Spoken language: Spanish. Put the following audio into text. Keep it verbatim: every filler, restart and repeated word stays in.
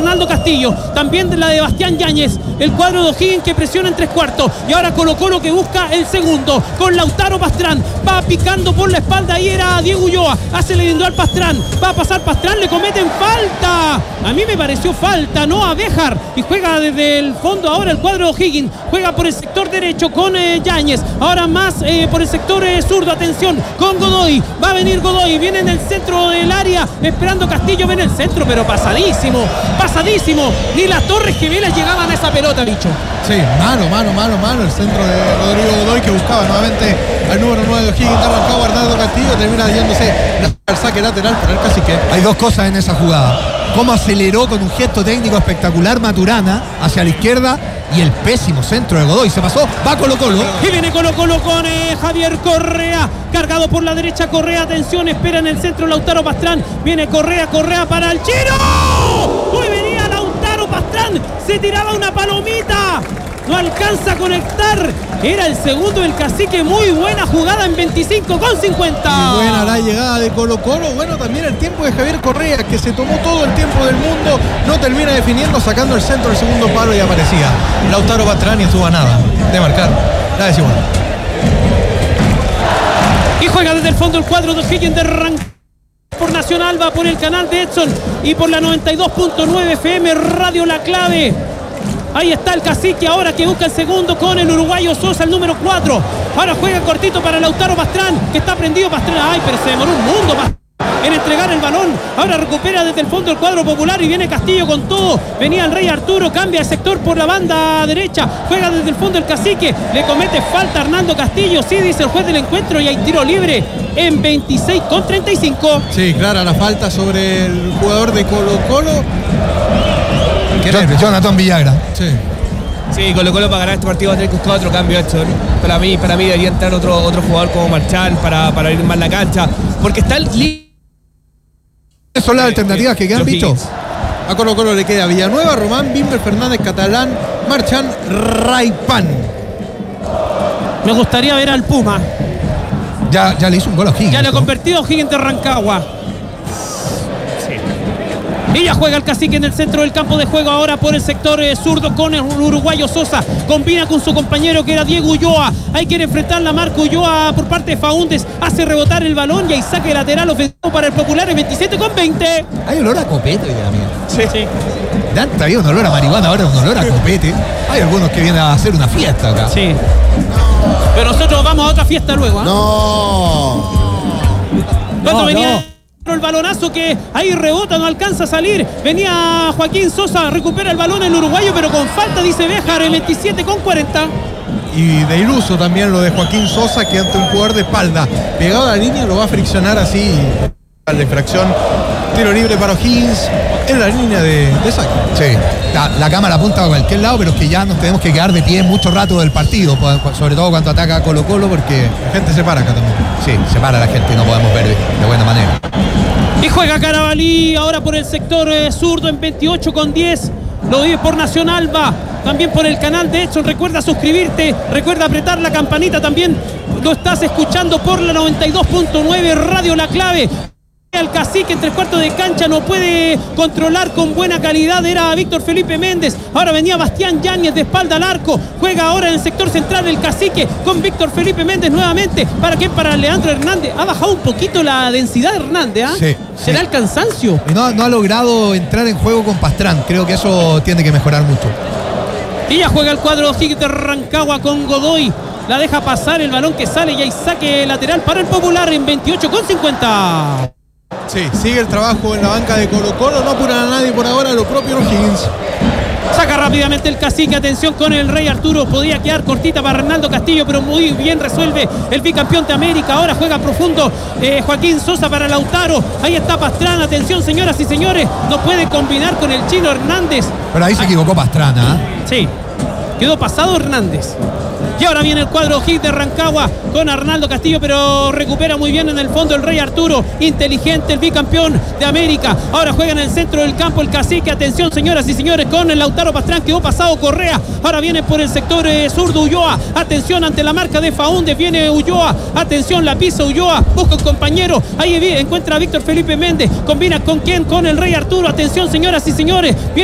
Arnaldo Castillo, también de la de Bastián Yáñez, el cuadro de O'Higgins que presiona en tres cuartos, y ahora Colo Colo que busca el segundo, con Lautaro Pastrán, va picando por la espalda, ahí era Diego Ulloa, hace el individual Pastrán, va a pasar Pastrán, le cometen falta, a mí me pareció falta, no a Béjar, y juega desde el fondo ahora el cuadro de O'Higgins, juega por el sector derecho con eh, Yáñez, ahora más eh, por el sector eh, zurdo, atención, con Godoy, va a venir Godoy, viene en el centro del área, esperando Castillo, viene el centro, pero pasadísimo, pasadísimo, ni las Torres Gemelas llegaban a esa pelota, bicho. Sí, mano, mano, mano, mano, el centro de Rodrigo Godoy que buscaba nuevamente al número nueve de O'Higgins, arrancado Arnaldo Castillo, termina yéndose al saque lateral para el Cacique. Hay dos cosas en esa jugada: cómo aceleró con un gesto técnico espectacular Maturana hacia la izquierda, y el pésimo centro de Godoy. Se pasó, va Colo Colo. Y viene Colo Colo con eh, Javier Correa, cargado por la derecha Correa, atención, espera en el centro Lautaro Pastrán, viene Correa, Correa para el Chiro. Uy, venía Lautaro Pastrán, se tiraba una palomita, no alcanza a conectar, era el segundo del Cacique, muy buena jugada en veinticinco con cincuenta. Muy buena la llegada de Colo Colo, bueno, también el tiempo de Javier Correa, que se tomó todo el tiempo del mundo, no termina definiendo, sacando el centro del segundo palo y aparecía Lautaro Pastrán y estuvo a nada de marcar la decimos. Y juega desde el fondo el cuadro de O'Higgins de Rancagua. Por Nacional va por el canal de Edson y por la noventa y dos punto nueve F M Radio La Clave. Ahí está el Cacique ahora que busca el segundo con el uruguayo Sosa, el número cuatro. Ahora juega cortito para Lautaro Pastrán, que está prendido Pastrán. Ay, pero se demoró un mundo Pastrán en entregar el balón. Ahora recupera desde el fondo el cuadro popular y viene Castillo con todo. Venía el Rey Arturo, cambia de sector por la banda derecha. Juega desde el fondo el Cacique. Le comete falta a Hernando Castillo. Sí, dice el juez del encuentro, y hay tiro libre en veintiséis con treinta y cinco. Sí, clara la falta sobre el jugador de Colo Colo. Jonathan Villagra. Sí. Sí, Colo Colo para ganar este partido va a tener que buscar otro cambio, Edson. Para mí, para mí debería entrar otro, otro jugador como Marchal para, para abrir más la cancha. Porque está el... ¿Cuáles son las alternativas que quedan, bicho? A Colo Colo le queda Villanueva, Román, Bimber, Fernández, Catalán, Marchán, Raipán. Me gustaría ver al Puma. Ya, ya le hizo un gol a O'Higgins. Ya le ha convertido O'Higgins de Rancagua. Y ya juega el Cacique en el centro del campo de juego ahora por el sector eh, zurdo con el uruguayo Sosa. Combina con su compañero que era Diego Ulloa. Ahí quiere enfrentar la marca Ulloa por parte de Faúndez. Hace rebotar el balón y ahí saque lateral ofensivo para el Popular en veintisiete con veinte. Hay olor a copete, ya, amigo. Sí, sí. Antes había un olor a marihuana, ahora un olor a copete. Hay algunos que vienen a hacer una fiesta acá. Sí. Pero nosotros vamos a otra fiesta luego, ¿eh? No. ¿Cuánto No, venía? no. El balonazo que ahí rebota, no alcanza a salir. Venía Joaquín Sosa, recupera el balón el uruguayo, pero con falta, dice Béjar, el veintisiete con cuarenta. Y de iluso también lo de Joaquín Sosa, que ante un jugador de espalda pegado a la línea lo va a friccionar así. La infracción, tiro libre para O'Higgins en la línea de, de saque. Sí, la, la cámara apunta a cualquier lado, pero es que ya nos tenemos que quedar de pie mucho rato del partido, sobre todo cuando ataca a Colo Colo, porque la gente se para acá también. Sí, se para la gente y no podemos ver de, de buena manera. Y juega Carabalí ahora por el sector eh, zurdo en veintiocho con diez. Lo vive por Nacional, va también por el canal de Edson. Recuerda suscribirte, recuerda apretar la campanita también. Lo estás escuchando por la noventa y dos punto nueve Radio La Clave. El Cacique en tres cuartos de cancha no puede controlar con buena calidad, era Víctor Felipe Méndez. Ahora venía Bastián Yáñez de espalda al arco. Juega ahora en el sector central el Cacique con Víctor Felipe Méndez nuevamente. ¿Para qué? Para Leandro Hernández. Ha bajado un poquito la densidad de Hernández, ¿ah? ¿eh? Sí. ¿Será sí. el cansancio? Y no, no ha logrado entrar en juego con Pastrán. Creo que eso tiene que mejorar mucho. Y ya juega el cuadro O'Higgins de Rancagua con Godoy. La deja pasar el balón que sale y hay saque lateral para el Popular en veintiocho con cincuenta. Sí, sigue el trabajo en la banca de Colo Colo, no apuran a nadie por ahora, lo propio O'Higgins. Saca rápidamente el Cacique, atención con el Rey Arturo, podía quedar cortita para Hernando Castillo, pero muy bien resuelve el bicampeón de América. Ahora juega profundo eh, Joaquín Sosa para Lautaro, ahí está Pastrán, atención señoras y señores, no puede combinar con el chino Hernández. Pero ahí se equivocó Pastrana, ¿eh? Sí, quedó pasado Hernández. Y ahora viene el cuadro hit de Rancagua con Arnaldo Castillo, pero recupera muy bien en el fondo el Rey Arturo. Inteligente el bicampeón de América. Ahora juega en el centro del campo el Cacique. Atención señoras y señores con el Lautaro Pastrán, quedó pasado Correa. Ahora viene por el sector eh, zurdo Ulloa. Atención ante la marca de Faúndez. Viene Ulloa. Atención, la pisa Ulloa. Busca un compañero. Ahí encuentra a Víctor Felipe Méndez. Combina con quién? Con el Rey Arturo. Atención señoras y señores.